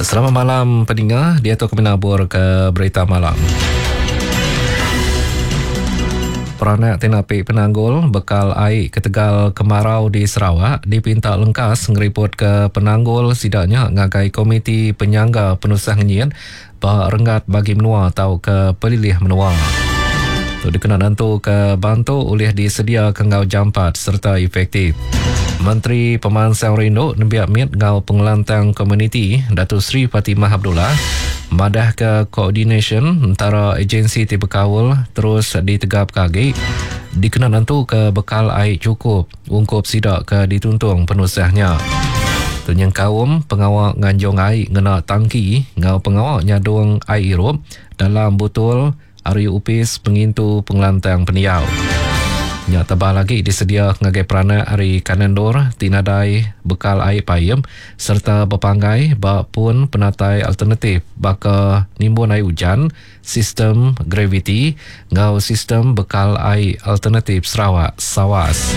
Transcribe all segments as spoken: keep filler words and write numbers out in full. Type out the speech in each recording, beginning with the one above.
Selamat malam pendengar, dia tu kami nabur ke berita malam. Peranak Tinapik Penanggul bekal air ke Tegal kemarau di Sarawak dipinta lengkas ngeriput ke Penanggul sidaknya ngagai komiti penyangga penusah ngenyin bah rengat bagi menua atau ke pelilih menua. Tu dikenal tentu ke bantu oleh disedia ke ngau jampat serta efektif. Menteri Pemansang Rindu Nembiak Mit ngau pengelantang komuniti Datuk Seri Fatimah Abdullah madah ke koordination antara agensi tiba kawal terus ditegap kagi dikenal tentu ke bekal air cukup ungkup sidak ke dituntung penusahnya. Tunyang kaum pengawal nganjong air ngena tangki ngau pengawal nyadung air irup dalam botol Ari upis pengintu pengelantang peniau. Nya tebal lagi disedia ngagai peranak Ari kanandor tinadai bekal air payem serta berpanggai bak pun penatai alternatif baka nimbun air hujan sistem gravity ngau sistem bekal air alternatif Sarawak SAWAS.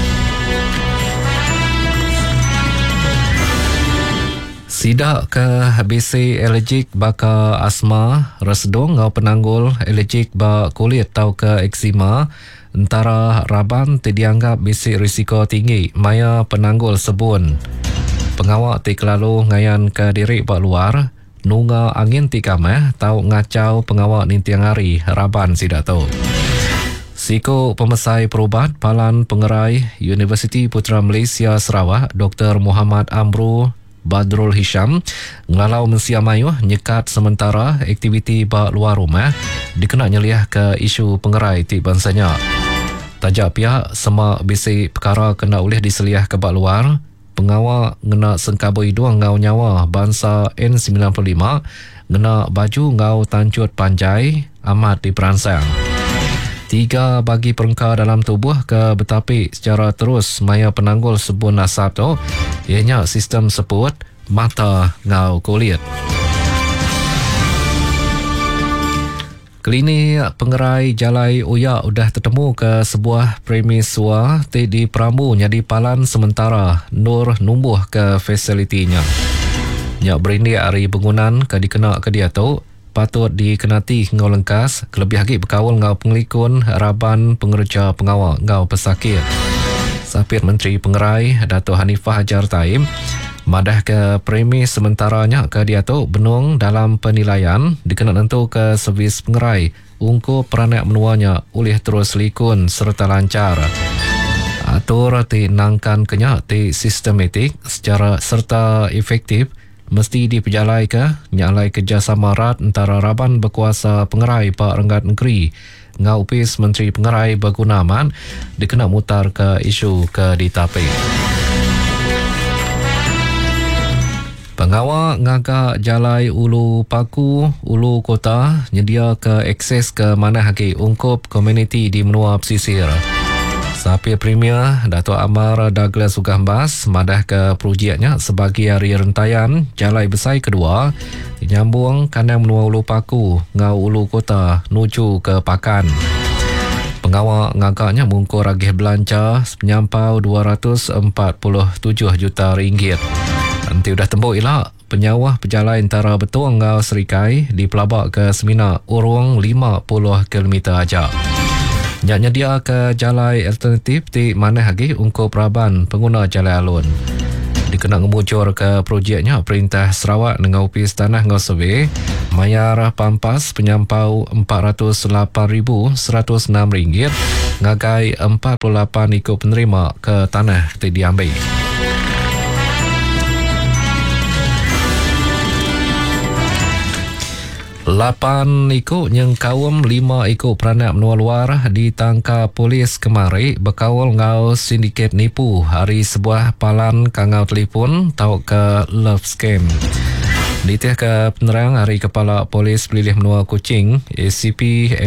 Sidak ke B C alergik baka asma, resdung ngau Penanggul alergik bak kulit tau ke eksima antara raban dianggap bisi risiko tinggi maya Penanggul sebun. Pengawak ti kelalu ngayan ke diri bak luar, nunga angin ti kameh tau ngacau pengawak nintiang hari raban sidak tu. Siko pemesai perubat Palan Pengerai Universiti Putra Malaysia Sarawak Doktor Muhammad Amru Badrul Hisham ngelalau mensia mayuh nyekat sementara aktiviti bak luar rumah dikenal nyeliah ke isu pengerai ti bansanya. Tajak pihak semak bisi perkara kena oleh diseliah ke bak luar, pengawal ngena sengkabui dua ngau nyawa bangsa N sembilan puluh lima ngena baju ngau tancut panjai amat diperansang. Tiga bagi perengkar dalam tubuh ke betapik secara terus maya Penanggul sebun nasab tu, ianya sistem seput, mata ngau kulit. Klinik pengerai Jalai Uyak udah tertemu ke sebuah premis sua di Perambu jadi palan sementara Nur numbuh ke fasilitinya. Nyak berindik hari bangunan ke dikenak ke dia tu patut dikenati ngau lengkas kelebih lagi berkawal ngau pengelikun raban pengerja pengawal ngau pesakit. Sapir Menteri Pengerai Datuk Hanifah Hajar Taim madah ke premis sementaranya ke dia tu benung dalam penilaian dikenal tentu ke servis pengerai ungkup peranak menuanya oleh terus likun serta lancar. Atur ti nangkan kenyak ti sistematik secara serta efektif mesti diperjalai ke nyalai kerjasama erat antara raban berkuasa pengerai Pak Renggat Negeri ngau upis Menteri Pengerai Bergunaman dikena mutar ke isu ke ditapik. Pengawal ngagak Jalai Ulu Paku Ulu Kota nyedia ke akses ke mana haki ungkup komuniti di menua pesisir. Sapir Premier Datuk Amar Douglas Sugambas madah ke projeknya sebagai hari rentaian Jalai Besar kedua dinyambung kandang menua Ulu Paku ngau Ulu Kota nuju ke Pakan. Pengawal ngagaknya mungkur agih belanja penyampau dua ratus empat puluh tujuh juta ringgit. Nanti udah tembuk elak penyawah pejalan antara betul ngau Serikai di pelabak ke Semina urung lima puluh kilometer aja. Nyaknya dia ke jalai alternatif di mana lagi ungkup raban pengguna jalai alun. Dikena ngemucur ke projeknya Perintah Sarawak dengan upis tanah ngau survey mayar pampas penyampau empat ratus lapan ribu seratus enam ringgit ngagai empat puluh lapan ikut penerima ke tanah ti diambil. Lapan ikut yang kawam lima ikut peranak menua luar ditangkap polis kemari berkawal ngau sindiket nipu hari sebuah palan kangau telefon tau ke love scam. Ditih ke penerang hari Kepala Polis Pelilih Menua Kuching A C P